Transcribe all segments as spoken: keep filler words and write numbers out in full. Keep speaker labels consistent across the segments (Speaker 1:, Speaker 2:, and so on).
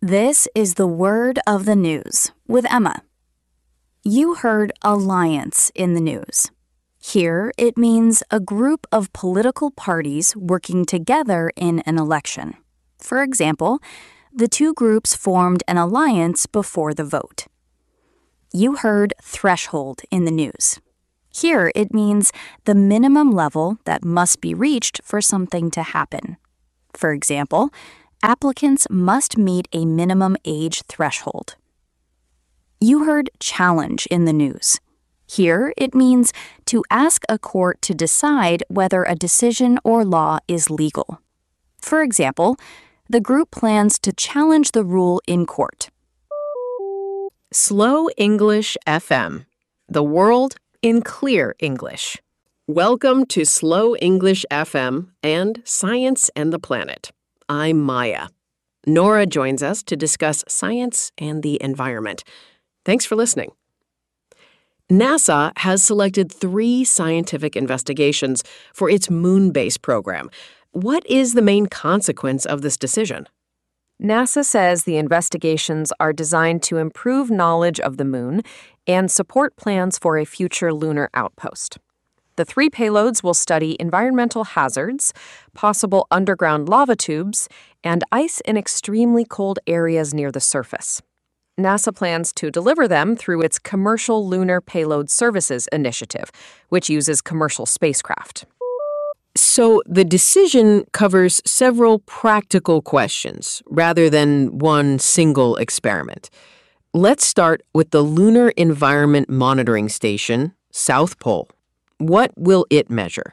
Speaker 1: This is the word of the news with Emma. You heard alliance in the news. Here, it means a group of political parties working together in an election. For example, the two groups formed an alliance before the vote. You heard threshold in the news. Here, it means the minimum level that must be reached for something to happen. For example, applicants must meet a minimum age threshold. You heard challenge in the news. Here, it means to ask a court to decide whether a decision or law is legal. For example, the group plans to challenge the rule in court.
Speaker 2: Slow English F M, the world in clear English. Welcome to Slow English F M and Science and the Planet. I'm Maya. Nora joins us to discuss science and the environment. Thanks for listening. NASA has selected three scientific investigations for its moon base program. What is the main consequence of this decision?
Speaker 3: NASA says the investigations are designed to improve knowledge of the moon and support plans for a future lunar outpost. The three payloads will study environmental hazards, possible underground lava tubes, and ice in extremely cold areas near the surface. NASA plans to deliver them through its Commercial Lunar Payload Services initiative, which uses commercial spacecraft.
Speaker 2: So the decision covers several practical questions rather than one single experiment. Let's start with the Lunar Environment Monitoring Station, South Pole. What will it measure?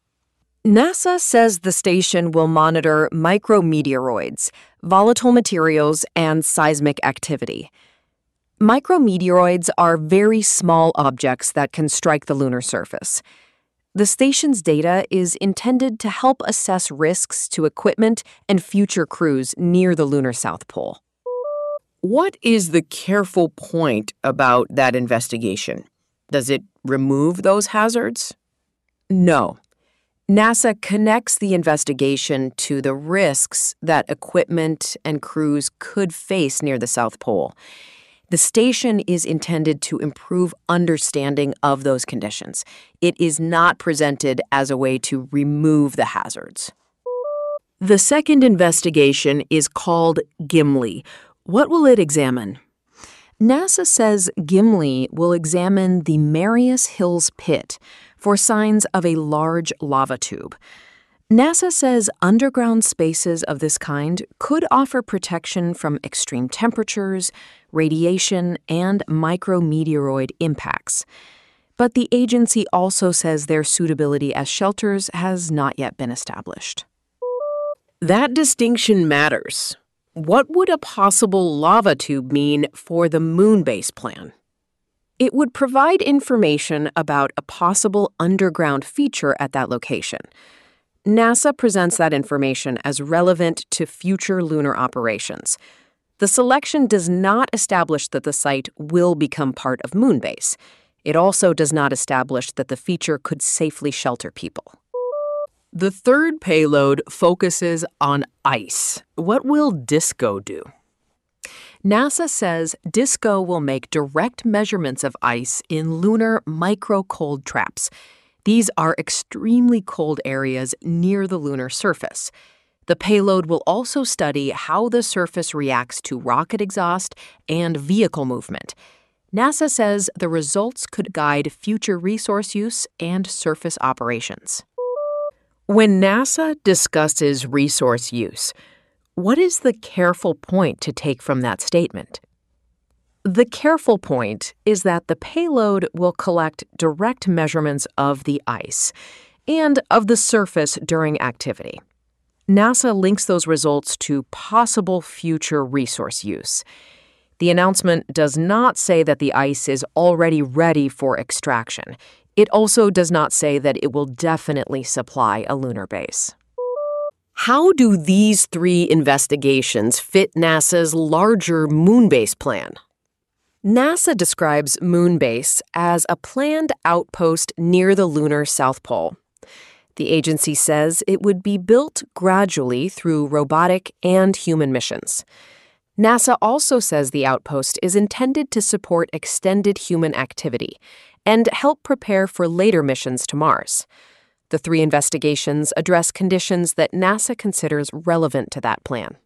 Speaker 3: NASA says the station will monitor micrometeoroids, volatile materials, and seismic activity. Micrometeoroids are very small objects that can strike the lunar surface. The station's data is intended to help assess risks to equipment and future crews near the lunar South Pole.
Speaker 2: What is the careful point about that investigation? Does it remove those hazards?
Speaker 3: No. NASA connects the investigation to the risks that equipment and crews could face near the South Pole. The station is intended to improve understanding of those conditions. It is not presented as a way to remove the hazards.
Speaker 2: The second investigation is called Gimli. What will it examine?
Speaker 3: NASA says Gimli will examine the Marius Hills Pit for signs of a large lava tube. NASA says underground spaces of this kind could offer protection from extreme temperatures, radiation, and micrometeoroid impacts. But the agency also says their suitability as shelters has not yet been established.
Speaker 2: That distinction matters. What would a possible lava tube mean for the moon base plan?
Speaker 3: It would provide information about a possible underground feature at that location. NASA presents that information as relevant to future lunar operations. The selection does not establish that the site will become part of Moonbase. It also does not establish that the feature could safely shelter people.
Speaker 2: The third payload focuses on ice. What will DISCO do?
Speaker 3: NASA says DISCO will make direct measurements of ice in lunar micro-cold traps. These are extremely cold areas near the lunar surface. The payload will also study how the surface reacts to rocket exhaust and vehicle movement. NASA says the results could guide future resource use and surface operations.
Speaker 2: When NASA discusses resource use, what is the careful point to take from that statement?
Speaker 3: The careful point is that the payload will collect direct measurements of the ice and of the surface during activity. NASA links those results to possible future resource use. The announcement does not say that the ice is already ready for extraction. It also does not say that it will definitely supply a lunar base.
Speaker 2: How do these three investigations fit NASA's larger Moonbase plan?
Speaker 3: NASA describes Moonbase as a planned outpost near the lunar South Pole. The agency says it would be built gradually through robotic and human missions. NASA also says the outpost is intended to support extended human activity and help prepare for later missions to Mars. The three investigations address conditions that NASA considers relevant to that plan.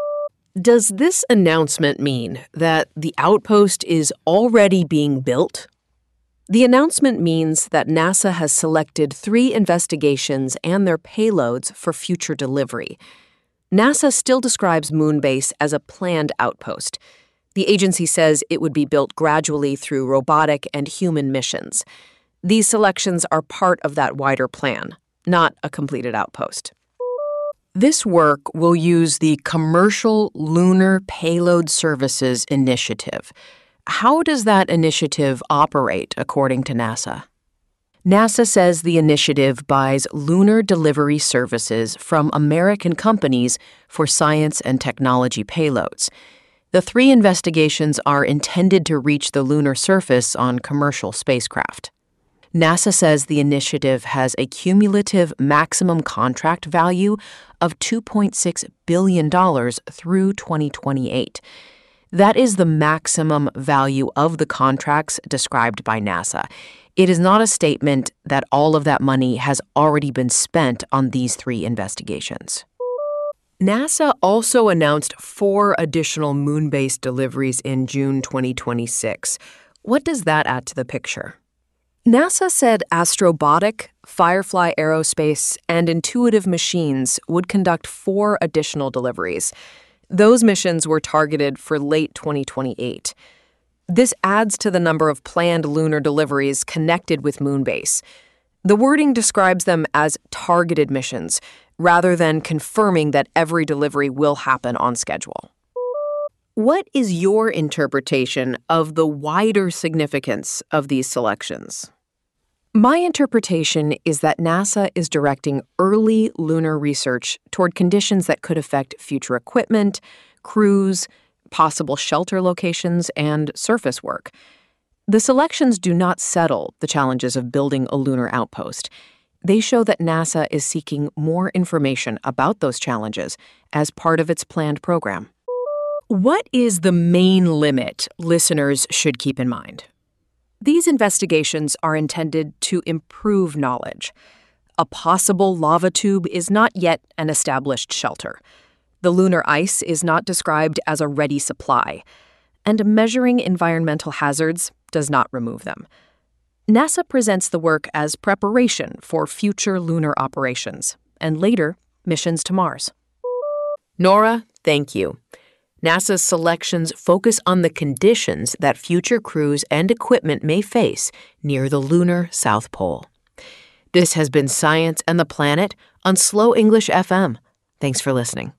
Speaker 2: Does this announcement mean that the outpost is already being built?
Speaker 3: The announcement means that NASA has selected three investigations and their payloads for future delivery. NASA still describes Moonbase as a planned outpost. The agency says it would be built gradually through robotic and human missions. These selections are part of that wider plan, not a completed outpost.
Speaker 2: This work will use the Commercial Lunar Payload Services Initiative. How does that initiative operate, according to NASA?
Speaker 3: NASA says the initiative buys lunar delivery services from American companies for science and technology payloads. The three investigations are intended to reach the lunar surface on commercial spacecraft. NASA says the initiative has a cumulative maximum contract value of two point six billion dollars through twenty twenty-eight. That is the maximum value of the contracts described by NASA. It is not a statement that all of that money has already been spent on these three investigations.
Speaker 2: NASA also announced four additional moon-based deliveries in June twenty twenty-six. What does that add to the picture?
Speaker 3: NASA said Astrobotic, Firefly Aerospace, and Intuitive Machines would conduct four additional deliveries. Those missions were targeted for late twenty twenty-eight. This adds to the number of planned lunar deliveries connected with Moonbase. The wording describes them as targeted missions, rather than confirming that every delivery will happen on schedule.
Speaker 2: What is your interpretation of the wider significance of these selections?
Speaker 3: My interpretation is that NASA is directing early lunar research toward conditions that could affect future equipment, crews, possible shelter locations, and surface work. The selections do not settle the challenges of building a lunar outpost. They show that NASA is seeking more information about those challenges as part of its planned program.
Speaker 2: What is the main limit listeners should keep in mind?
Speaker 3: These investigations are intended to improve knowledge. A possible lava tube is not yet an established shelter. The lunar ice is not described as a ready supply, and measuring environmental hazards does not remove them. NASA presents the work as preparation for future lunar operations, and later, missions to Mars.
Speaker 2: Nora, thank you. NASA's selections focus on the conditions that future crews and equipment may face near the lunar South Pole. This has been Science and the Planet on Slow English F M. Thanks for listening.